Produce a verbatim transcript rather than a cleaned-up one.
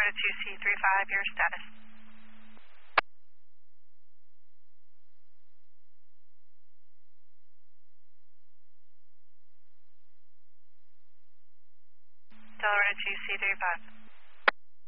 Delta two C three five, your status. Delta two C three five.